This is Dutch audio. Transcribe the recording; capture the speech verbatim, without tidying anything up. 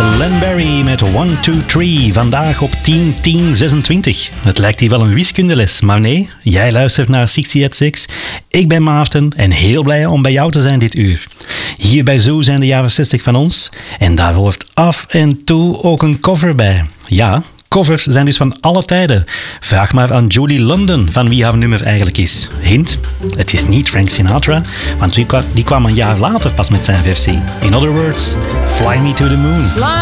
Len Barry met one two three, vandaag op tien tien zesentwintig. Het lijkt hier wel een wiskundeles, maar nee, jij luistert naar zestig at zes. Ik ben Maarten en heel blij om bij jou te zijn dit uur. Hier bij Zoo zijn de jaren zestig van ons en daar hoort af en toe ook een cover bij. Ja, covers zijn dus van alle tijden. Vraag maar aan Julie London van wie haar nummer eigenlijk is. Hint, het is niet Frank Sinatra, want die kwam, die kwam een jaar later pas met zijn versie. In other words, Fly Me to the Moon.